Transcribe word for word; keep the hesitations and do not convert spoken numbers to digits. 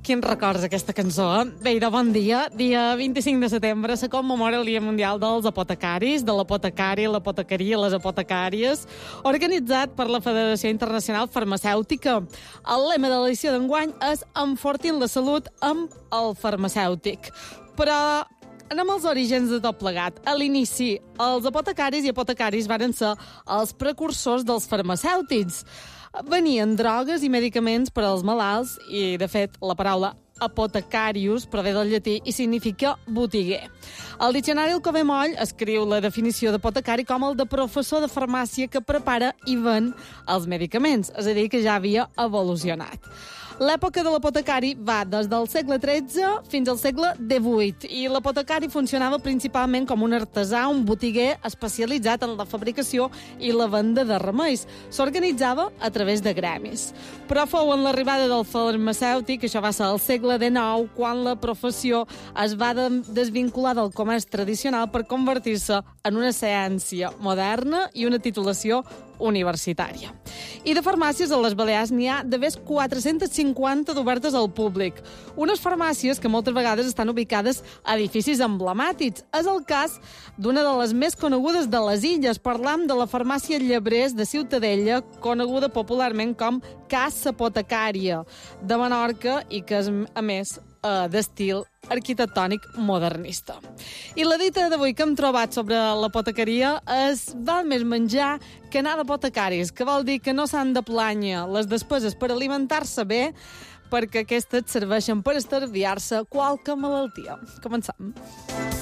Quins records, aquesta cançó, eh? Bé, de bon dia. Dia vint-i-cinc de setembre se commemora el Dia Mundial dels Apotecaris, de l'apotecari, l'apotecaria, les apotecàries, organitzat per la Federació Internacional Farmacèutica. El lema de l'edició d'enguany és Enfortint la salut amb el farmacèutic. Però anem als orígens de tot plegat. A l'inici, els apotecaris i apotecaris varen ser els precursors dels farmacèutics. Venien drogues i medicaments per als malalts i, de fet, la paraula apotecarius prové del llatí i significa botiguer. El diccionari El Covemoll escriu la definició d'apotecari com el de professor de farmàcia que prepara i ven els medicaments, és a dir, que ja havia evolucionat. L'època de l'apotecari va des del segle tretze fins al segle divuit i l'apotecari funcionava principalment com un artesà, un botiguer especialitzat en la fabricació i la venda de remeis. S'organitzava a través de gremis. Però fou en l'arribada del farmacèutic, això va ser al segle dinou, quan la professió es va desvincular del comerç tradicional per convertir-se en una ciència moderna i una titulació universitària. I de farmàcies a les Balears n'hi ha de més quatre-centes cinquanta d'obertes al públic. Unes farmàcies que moltes vegades estan ubicades a edificis emblemàtics. És el cas d'una de les més conegudes de les illes. Parlam de la farmàcia Llebrers de Ciutadella, coneguda popularment com Casa Apotecària de Menorca i que és, a més, d'estil arquitectònic modernista. I la dita d'avui que hem trobat sobre l'apotecaria és val més menjar que anar d'apotecaris, que vol dir que no s'han de plànyer les despeses per alimentar-se bé perquè aquestes serveixen per estalviar-se qualque malaltia. Comencem.